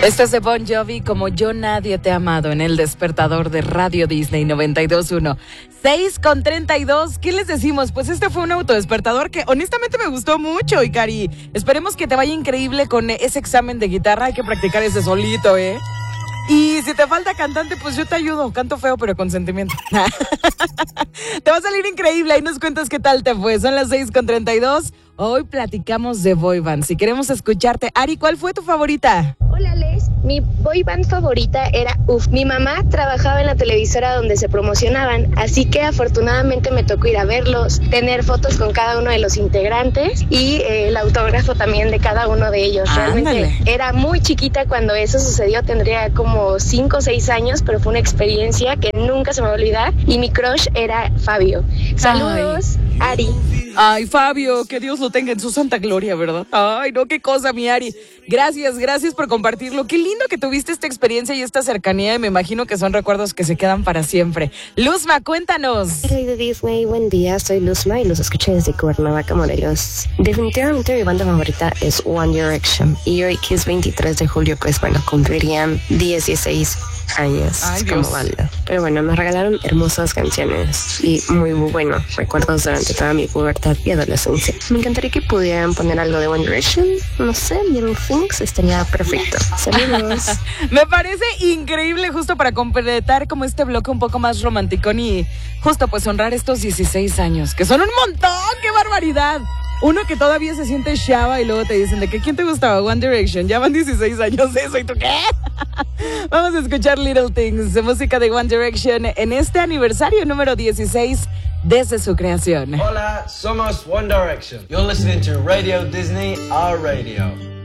Este es de Bon Jovi, Como Yo Nadie Te ha Amado, en el despertador de Radio Disney 92.1. 6:32. ¿Qué les decimos? Pues este fue un autodespertador que honestamente me gustó mucho, Ikari. Esperemos que te vaya increíble con ese examen de guitarra. Hay que practicar ese solito, ¿eh? Y si te falta cantante, pues yo te ayudo. Canto feo, pero con sentimiento. Te va a salir increíble. Ahí nos cuentas qué tal te fue. Son las 6:32. Hoy platicamos de boy band. Si queremos escucharte. Ari, ¿cuál fue tu favorita? Hola, Les. Mi boy band favorita era UF. Mi mamá trabajaba en la televisora donde se promocionaban, así que afortunadamente me tocó ir a verlos, tener fotos con cada uno de los integrantes y el autógrafo también de cada uno de ellos. Realmente era muy chiquita cuando eso sucedió, tendría como 5 o 6 años, pero fue una experiencia que nunca se me va a olvidar y mi crush era Fabio. Saludos, Ari. Ay, Fabio, que Dios lo tenga en su santa gloria, ¿verdad? Ay, no, qué cosa, mi Ari. Gracias por compartirlo. Qué lindo que tuviste esta experiencia y esta cercanía, y me imagino que son recuerdos que se quedan para siempre. Luzma, cuéntanos. Soy de Disney, buen día, soy Luzma y los escuché desde Cuernavaca, Morelos. Definitivamente mi banda favorita es One Direction. Y hoy que es 23 de julio, pues bueno, cumplirían 16 años. Ay, como Dios. banda. Pero bueno, me regalaron hermosas canciones y muy buenos recuerdos durante toda mi pubertad y adolescencia. Me encantaría que pudieran poner algo de One Direction. No sé, Little Things estaría perfecto. Saludos. Me parece increíble, justo para completar como este bloque un poco más romanticón y justo pues honrar estos 16 años, que son un montón. ¡Qué barbaridad! Uno que todavía se siente chava y luego te dicen de que ¿quién te gustaba? One Direction. Ya van 16 años de eso, ¿y tú qué? Vamos a escuchar Little Things, de música de One Direction, en este aniversario número 16 desde su creación. Hola, somos One Direction. You're listening to Radio Disney, our radio.